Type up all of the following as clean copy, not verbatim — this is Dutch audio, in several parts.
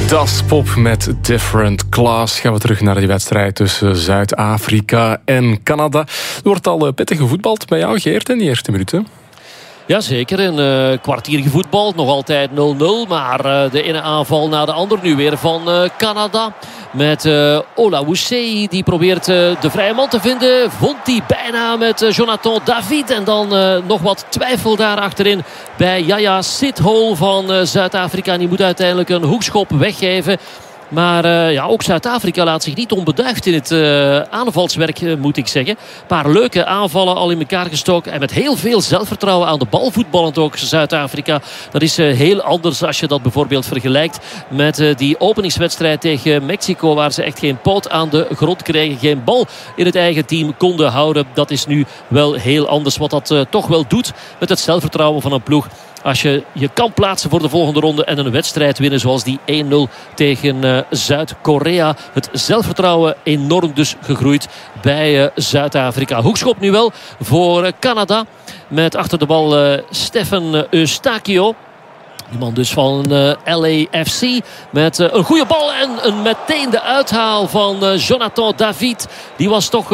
Das Pop met Different Class. Gaan we terug naar die wedstrijd tussen Zuid-Afrika en Canada. Er wordt al pittig gevoetbald bij jou, Geert, in die eerste minuten. Jazeker, een kwartier gevoetbald, nog altijd 0-0. Maar de ene aanval na de ander nu weer van Canada. Met Olawuse, die probeert de vrije man te vinden. Vond hij bijna met Jonathan David. En dan nog wat twijfel daar achterin bij Yaya Sithole van Zuid-Afrika. Die moet uiteindelijk een hoekschop weggeven. Maar ook Zuid-Afrika laat zich niet onbeduigd in het aanvalswerk, moet ik zeggen. Een paar leuke aanvallen al in elkaar gestoken. En met heel veel zelfvertrouwen aan de bal voetballend ook Zuid-Afrika. Dat is heel anders als je dat bijvoorbeeld vergelijkt met die openingswedstrijd tegen Mexico. Waar ze echt geen poot aan de grond kregen. Geen bal in het eigen team konden houden. Dat is nu wel heel anders. Wat dat toch wel doet met het zelfvertrouwen van een ploeg. Als je je kan plaatsen voor de volgende ronde en een wedstrijd winnen zoals die 1-0 tegen Zuid-Korea. Het zelfvertrouwen enorm dus gegroeid bij Zuid-Afrika. Hoekschop nu wel voor Canada. Met achter de bal Stephen Eustachio. Die man dus van LAFC. Met een goede bal en meteen de uithaal van Jonathan David. Die was toch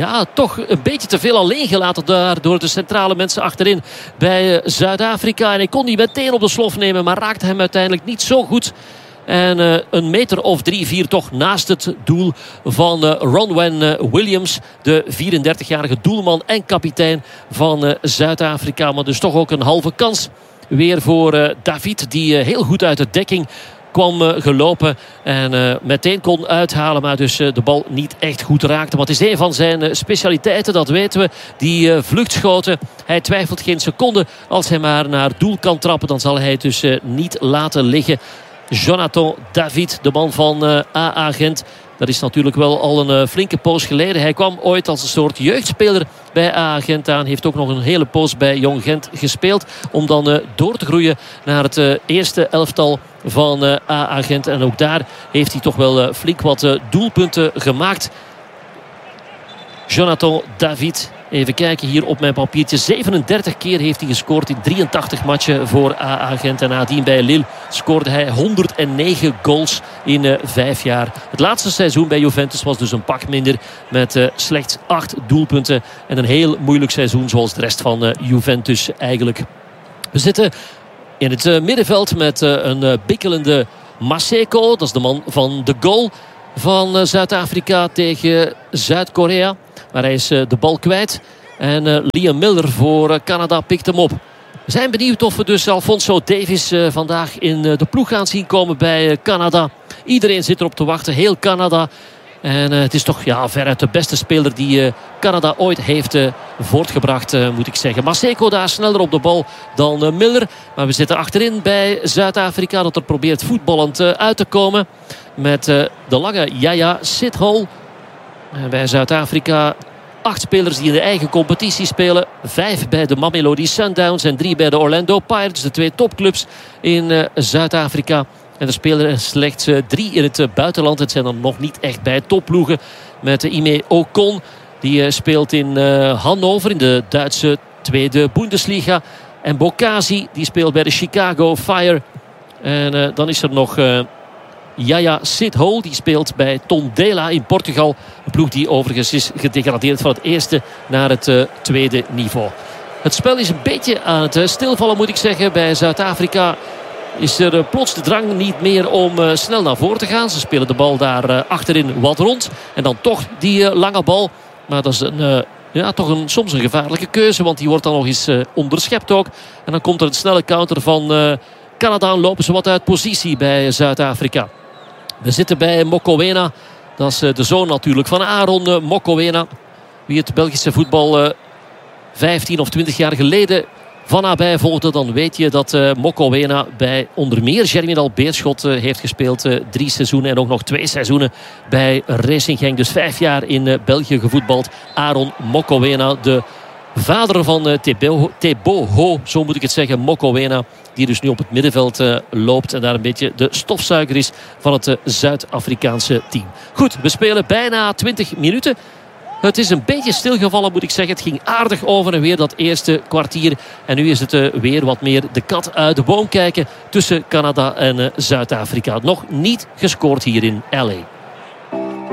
een beetje te veel alleen gelaten daar door de centrale mensen achterin bij Zuid-Afrika. En hij kon die meteen op de slof nemen, maar raakte hem uiteindelijk niet zo goed. En een meter of 3-4 toch naast het doel van Ronwen Williams. De 34-jarige doelman en kapitein van Zuid-Afrika. Maar dus toch ook een halve kans. Weer voor David, die heel goed uit de dekking kwam gelopen. En meteen kon uithalen, maar dus de bal niet echt goed raakte. Maar het is een van zijn specialiteiten, dat weten we. Die vluchtschoten. Hij twijfelt geen seconde. Als hij maar naar doel kan trappen, dan zal hij het dus niet laten liggen. Jonathan David, de man van AA Gent. Dat is natuurlijk wel al een flinke poos geleden. Hij kwam ooit als een soort jeugdspeler bij AA Gent aan. Heeft ook nog een hele poos bij Jong Gent gespeeld. Om dan door te groeien naar het eerste elftal van AA Gent. En ook daar heeft hij toch wel flink wat doelpunten gemaakt. Jonathan David. Even kijken hier op mijn papiertje. 37 keer heeft hij gescoord in 83 matchen voor AA Gent. En nadien bij Lille scoorde hij 109 goals in 5 jaar. Het laatste seizoen bij Juventus was dus een pak minder. Met slechts 8 doelpunten. En een heel moeilijk seizoen zoals de rest van Juventus eigenlijk. We zitten in het middenveld met een bikkelende Maseko. Dat is de man van de goal van Zuid-Afrika tegen Zuid-Korea. Maar hij is de bal kwijt. En Liam Miller voor Canada pikt hem op. We zijn benieuwd of we dus Alfonso Davies vandaag in de ploeg gaan zien komen bij Canada. Iedereen zit erop te wachten. Heel Canada. En het is toch veruit de beste speler die Canada ooit heeft voortgebracht, moet ik zeggen. Maseko daar sneller op de bal dan Miller. Maar we zitten achterin bij Zuid-Afrika dat er probeert voetballend uit te komen. Met de lange Yaya Sithole. Bij Zuid-Afrika 8 spelers die in de eigen competitie spelen. 5 bij de Mamelodi Sundowns en 3 bij de Orlando Pirates. De 2 topclubs in Zuid-Afrika. En er spelen slechts 3 in het buitenland. Het zijn er nog niet echt bij topploegen. Met Ime Ocon. Die speelt in Hannover in de Duitse tweede Bundesliga. En Bokazi die speelt bij de Chicago Fire. En dan is er nog Yaya Sithole. Die speelt bij Tondela in Portugal. Een ploeg die overigens is gedegradeerd van het eerste naar het tweede niveau. Het spel is een beetje aan het stilvallen, moet ik zeggen. Bij Zuid-Afrika is er plots de drang niet meer om snel naar voren te gaan. Ze spelen de bal daar achterin wat rond. En dan toch die lange bal. Maar dat is soms een gevaarlijke keuze. Want die wordt dan nog eens onderschept ook. En dan komt er een snelle counter van Canada. En lopen ze wat uit positie bij Zuid-Afrika. We zitten bij Mokoena. Dat is de zoon natuurlijk van Aaron Mokoena. Wie het Belgische voetbal 15 of 20 jaar geleden van nabij volgde, dan weet je dat Mokoena bij onder meer Germinal Beerschot heeft gespeeld. 3 seizoenen en ook nog 2 seizoenen bij Racing Genk. Dus 5 jaar in België gevoetbald. Aaron Mokoena, de vader van Teboho, zo moet ik het zeggen, Mokoena. Die dus nu op het middenveld loopt en daar een beetje de stofzuiger is van het Zuid-Afrikaanse team. Goed, we spelen bijna 20 minuten. Het is een beetje stilgevallen, moet ik zeggen. Het ging aardig over en weer dat eerste kwartier. En nu is het weer wat meer de kat uit de boom kijken tussen Canada en Zuid-Afrika. Nog niet gescoord hier in LA.